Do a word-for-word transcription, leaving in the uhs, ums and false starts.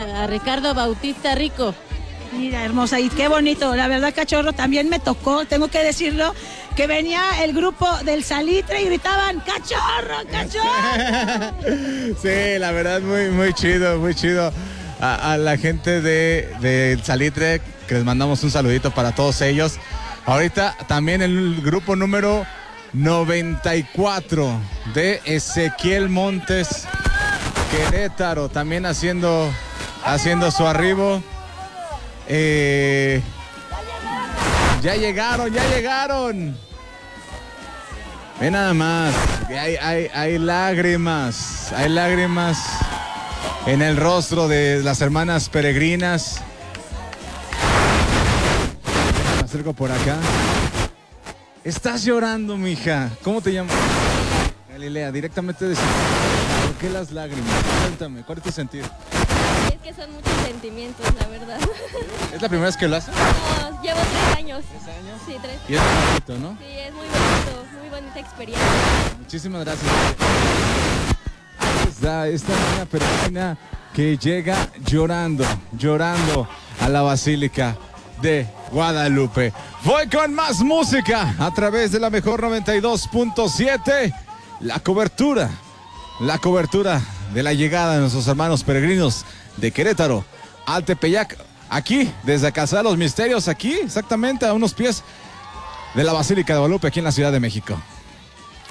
a Ricardo Bautista Rico. Mira, hermosa, y qué bonito, la verdad, cachorro, también me tocó, tengo que decirlo, que venía el grupo del Salitre y gritaban, ¡cachorro, cachorro! Sí, la verdad, muy, muy chido, muy chido. A, a la gente de, de Salitre, que les mandamos un saludito para todos ellos. Ahorita también el grupo número noventa y cuatro de Ezequiel Montes, Querétaro, también haciendo, haciendo su arribo. Eh, ya llegaron, ya llegaron. Ve nada más, hay, hay, hay lágrimas, hay lágrimas en el rostro de las hermanas peregrinas. Me acerco por acá. Estás llorando, mija. ¿Cómo te llamas? Galilea, directamente de... ¿Por qué las lágrimas? Cuéntame, ¿cuál es tu sentir? Es que son muchos sentimientos, la verdad. ¿Es la primera vez que lo haces? No, llevo tres años. ¿Tres años? Sí, tres. Y es bonito, ¿no? Sí, es muy bonito, muy bonita experiencia. Muchísimas gracias. Ahí está esta niña peregrina que llega llorando, llorando a la Basílica de Guadalupe. Voy con más música a través de la mejor noventa y dos punto siete. La cobertura, la cobertura de la llegada de nuestros hermanos peregrinos de Querétaro al Tepeyac, aquí desde Casa de los Misterios, aquí exactamente a unos pies de la Basílica de Guadalupe, aquí en la Ciudad de México.